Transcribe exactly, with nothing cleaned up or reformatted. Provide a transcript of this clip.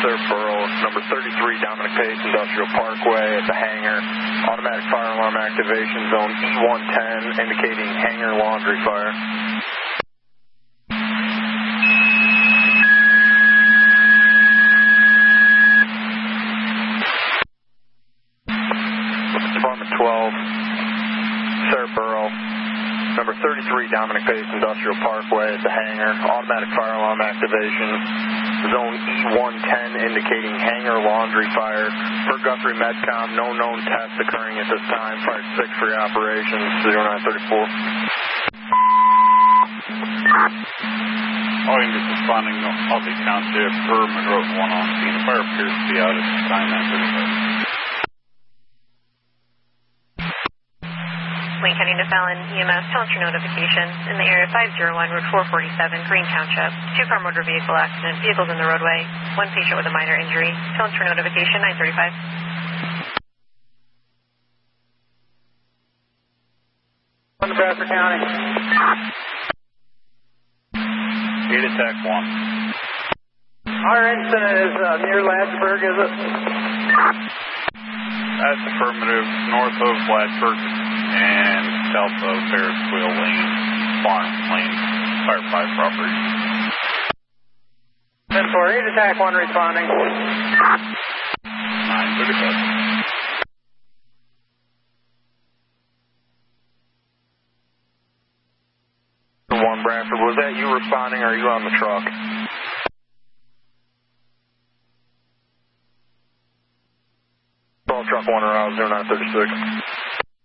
Borough, number thirty-three, Dominic Pace, Industrial Parkway at the hangar. Automatic fire alarm activation, zone E one ten, indicating hangar laundry fire. Department twelve, Sarah Borough, number thirty-three, Dominic Pace, Industrial Parkway at the hangar. Automatic fire alarm activation, zone E one ten, indicating hangar laundry fire. Per Guthrie Medcom, no known tests occurring at this time. Fire six for your operations, zero nine thirty-four. Calling is responding to Albany Township per Monroe one on scene. The fire appears to be out at this time, nine thirty-five. Wayne County to Fallon, E M S, telemetry notification in the area five oh one, Route four forty-seven, Green Township. Two-car motor vehicle accident, vehicles in the roadway, one patient with a minor injury. Telemetry notification, nine thirty-five. One to Bradford County. eight attack one. Our incident is uh, near Ladsburg, is it? That's affirmative, north of Bladford and south of Ferris Wheel Lane, Farm Lane, Fire five property. ten four, eight attack one responding. nine thirty-five. one Bradford, was that you responding or are you on the truck? Truck one around zero nine thirty-six.